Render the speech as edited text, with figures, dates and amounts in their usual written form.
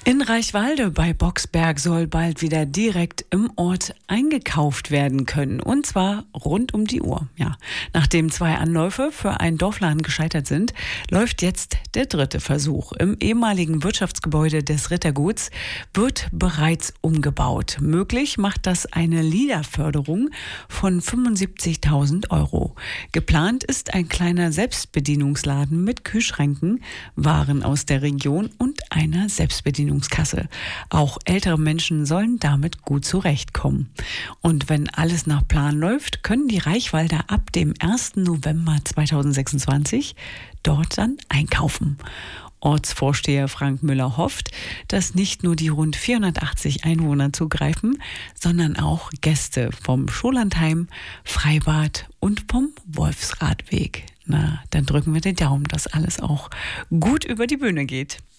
In Reichwalde bei Boxberg soll bald wieder direkt im Ort eingekauft werden können. Und zwar rund um die Uhr. Ja. Nachdem 2 Anläufe für einen Dorfladen gescheitert sind, läuft jetzt der 3. Versuch. Im ehemaligen Wirtschaftsgebäude des Ritterguts wird bereits umgebaut. Möglich macht das eine LIDA-Förderung von 75.000 €. Geplant ist ein kleiner Selbstbedienungsladen mit Kühlschränken, Waren aus der Region und einer Selbstbedienungskasse. Auch ältere Menschen sollen damit gut zurechtkommen. Und wenn alles nach Plan läuft, können die Reichwalder ab dem 1. November 2026 dort dann einkaufen. Ortsvorsteher Frank Müller hofft, dass nicht nur die rund 480 Einwohner zugreifen, sondern auch Gäste vom Scholandheim, Freibad und vom Wolfsradweg. Na, dann drücken wir den Daumen, dass alles auch gut über die Bühne geht.